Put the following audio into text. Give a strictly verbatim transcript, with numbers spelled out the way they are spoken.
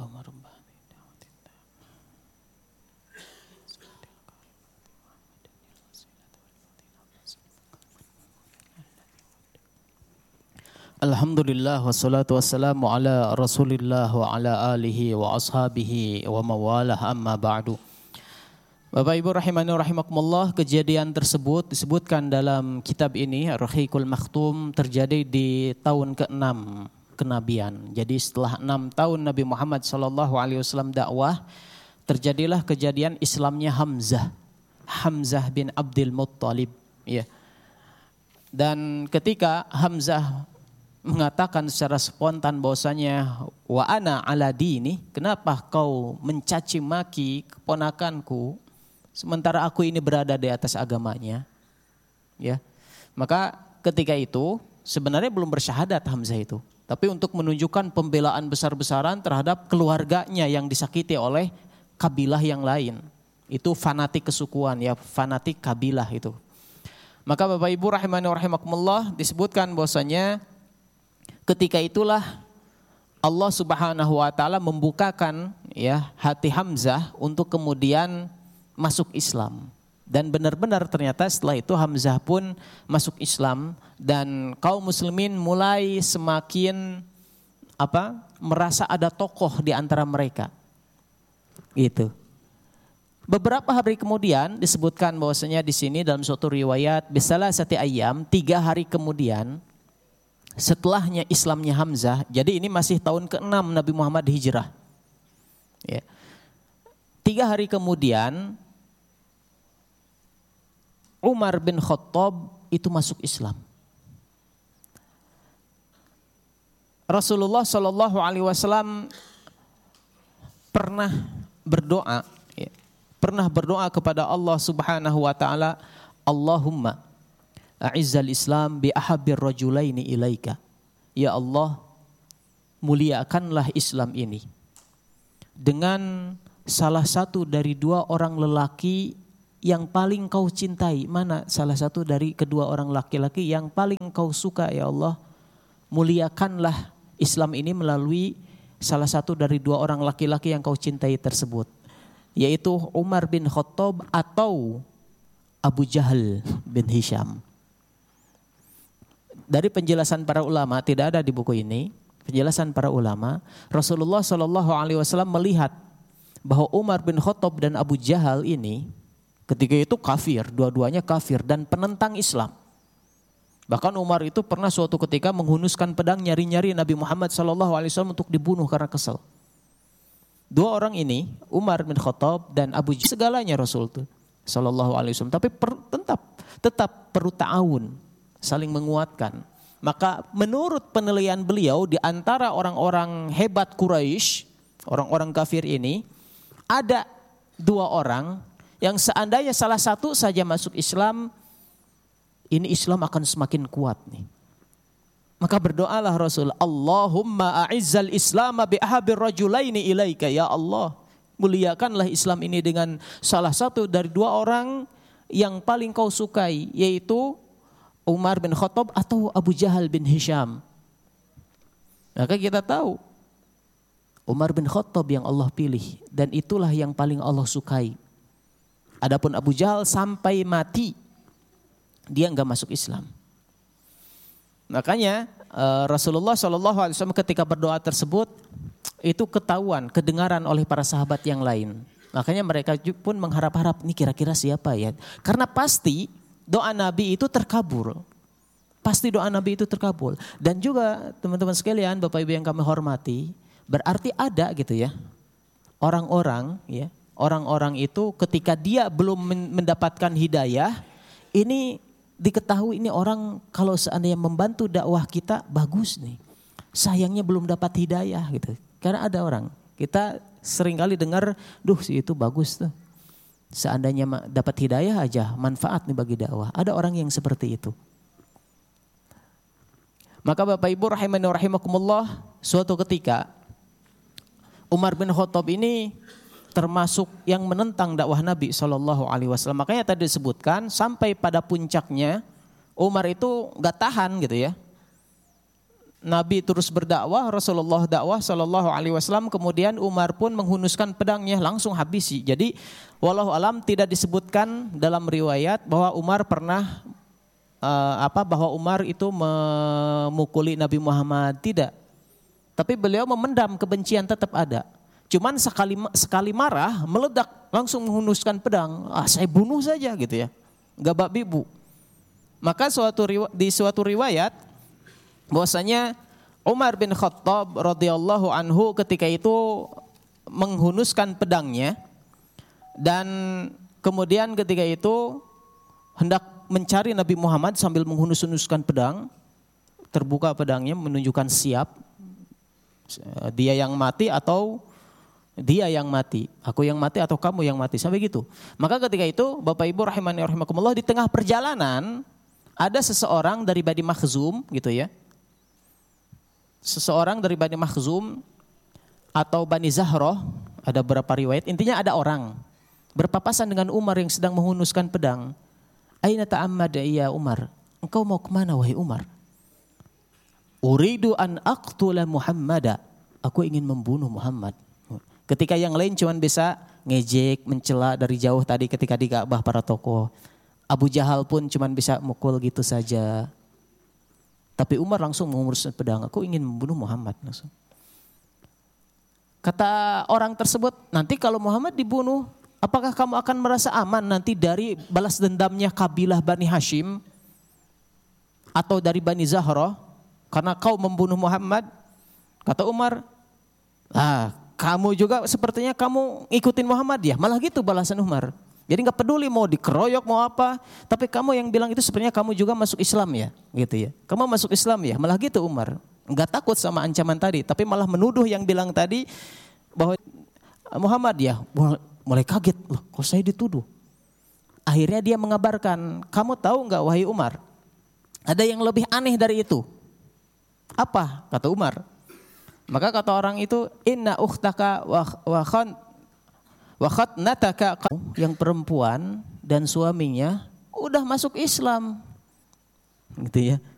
Alhamdulillah wassalatu wassalamu ala Rasulillah wa ala alihi wa ashabihi wa mawalah, amma ba'du. Bapak Ibu rahimani rahimakumullah, kejadian tersebut disebutkan dalam kitab ini Ar-Rahiqul Makhtum terjadi di tahun keenam kenabian. Jadi setelah enam tahun Nabi Muhammad sallallahu alaihi wasallam dakwah, terjadilah kejadian Islamnya Hamzah. Hamzah bin Abdul Muttalib, ya. Dan ketika Hamzah mengatakan secara spontan bahwasanya wa ana ala dini, kenapa kau mencaci maki keponakanku sementara aku ini berada di atas agamanya, ya. Maka ketika itu sebenarnya belum bersyahadat Hamzah itu, tapi untuk menunjukkan pembelaan besar-besaran terhadap keluarganya yang disakiti oleh kabilah yang lain. Itu fanatik kesukuan, ya, fanatik kabilah itu. Maka Bapak Ibu rahimani wa rahimakumullah, disebutkan bahwasanya ketika itulah Allah Subhanahu wa taala membukakan, ya, hati Hamzah untuk kemudian masuk Islam. Dan benar-benar ternyata setelah itu Hamzah pun masuk Islam dan kaum muslimin mulai semakin apa? merasa ada tokoh di antara mereka. Gitu. Beberapa hari kemudian disebutkan bahwasanya di sini dalam suatu riwayat bisalah sati ayam, tiga hari kemudian setelahnya Islamnya Hamzah, jadi ini masih tahun keenam Nabi Muhammad hijrah. Ya. Tiga hari kemudian Umar bin Khattab itu masuk Islam. Rasulullah Shallallahu Alaihi Wasallam pernah berdoa, ya, pernah berdoa kepada Allah Subhanahu Wa Taala, Allahumma a'izzal Islam bi ahabbir rajulaini ilaika. Ya Allah, muliakanlah Islam ini dengan salah satu dari dua orang lelaki yang paling kau cintai. Mana salah satu dari kedua orang laki-laki yang paling kau suka, ya Allah? Muliakanlah Islam ini melalui salah satu dari dua orang laki-laki yang kau cintai tersebut, yaitu Umar bin Khattab atau Abu Jahal bin Hisham. Dari penjelasan para ulama, tidak ada di buku ini, penjelasan para ulama, Rasulullah Shallallahu Alaihi Wasallam melihat bahwa Umar bin Khattab dan Abu Jahal ini ketika itu kafir, dua-duanya kafir dan penentang Islam. Bahkan Umar itu pernah suatu ketika menghunuskan pedang nyari-nyari Nabi Muhammad Shallallahu Alaihi Wasallam untuk dibunuh karena kesal. Dua orang ini, Umar bin Khattab dan Abu Jahal, segalanya Rasul itu Shallallahu Alaihi Wasallam, tapi per, tetap tetap perlu ta'awun, saling menguatkan. Maka menurut penilaian beliau, di antara orang-orang hebat Quraisy, orang-orang kafir ini, ada dua orang yang seandainya salah satu saja masuk Islam, ini Islam akan semakin kuat nih. Maka berdoalah Rasul, Allahumma a'izzal Islam bi ahabbir rajulaini ilaika. Ya Allah, muliakanlah Islam ini dengan salah satu dari dua orang yang paling kau sukai, yaitu Umar bin Khattab atau Abu Jahal bin Hisham. Maka kita tahu Umar bin Khattab yang Allah pilih dan itulah yang paling Allah sukai. Adapun Abu Jahal sampai mati dia enggak masuk Islam. Makanya Rasulullah Shallallahu Alaihi Wasallam ketika berdoa tersebut itu ketahuan, kedengaran oleh para sahabat yang lain. Makanya mereka pun mengharap-harap, ini kira-kira siapa ya? Karena pasti doa Nabi itu terkabul. Pasti doa Nabi itu terkabul. Dan juga teman-teman sekalian, Bapak Ibu yang kami hormati, berarti ada gitu ya, orang-orang ya, orang-orang itu ketika dia belum mendapatkan hidayah, ini diketahui ini orang kalau seandainya membantu dakwah kita bagus nih, sayangnya belum dapat hidayah gitu. Karena ada orang, kita seringkali dengar, duh si itu bagus tuh, seandainya dapat hidayah aja manfaat nih bagi dakwah. Ada orang yang seperti itu. Maka Bapak Ibu rahimani wa rahimakumullah, suatu ketika Umar bin Khattab ini termasuk yang menentang dakwah Nabi shallallahu alaihi wasallam. Makanya tadi disebutkan sampai pada puncaknya Umar itu gak tahan gitu ya. Nabi terus berdakwah, Rasulullah dakwah sallallahu alaihi wasallam, kemudian Umar pun menghunuskan pedangnya langsung habisi. Jadi wallahu alam tidak disebutkan dalam riwayat bahwa Umar pernah uh, apa bahwa Umar itu memukuli Nabi Muhammad, tidak. Tapi beliau memendam, kebencian tetap ada. Cuman sekali sekali marah meledak langsung menghunuskan pedang. Ah, saya bunuh saja gitu ya. Enggak bab ibu. Maka suatu di suatu riwayat bahwasanya Umar bin Khattab radhiyallahu anhu ketika itu menghunuskan pedangnya dan kemudian ketika itu hendak mencari Nabi Muhammad sambil menghunus-hunuskan pedang, terbuka pedangnya menunjukkan siap, dia yang mati atau dia yang mati, aku yang mati atau kamu yang mati, sampai gitu. Maka ketika itu Bapak Ibu rahimani rahimakumullah, di tengah perjalanan ada seseorang dari Bani Makhzum gitu ya. Seseorang dari Bani Makhzum atau Bani Zahroh, ada beberapa riwayat, intinya ada orang berpapasan dengan Umar yang sedang menghunuskan pedang. Aina ta'ammada ya Umar, engkau mau kemana wahai Umar? Uridu an aqtula Muhammada, aku ingin membunuh Muhammad. Ketika yang lain cuma bisa ngejek, mencela dari jauh tadi ketika di Ka'bah para tokoh. Abu Jahal pun cuma bisa mukul gitu saja. Tapi Umar langsung menguruskan pedang, aku ingin membunuh Muhammad langsung. Kata orang tersebut, nanti kalau Muhammad dibunuh, apakah kamu akan merasa aman nanti dari balas dendamnya kabilah Bani Hashim atau dari Bani Zahroh karena kau membunuh Muhammad? Kata Umar, ah, kamu juga sepertinya kamu ikutin Muhammad ya, malah gitu balasan Umar. Jadi nggak peduli mau dikeroyok mau apa, tapi kamu yang bilang itu sebenarnya kamu juga masuk Islam ya, gitu ya. Kamu masuk Islam ya, malah gitu Umar. Nggak takut sama ancaman tadi, tapi malah menuduh yang bilang tadi bahwa Muhammad ya, mulai kaget, loh kok saya dituduh. Akhirnya dia mengabarkan, kamu tahu nggak wahai Umar, ada yang lebih aneh dari itu. Apa? Kata Umar. Maka kata orang itu, inna ukhtaka wa khan wa khatnataka, yang perempuan dan suaminya udah masuk Islam. Gitu ya.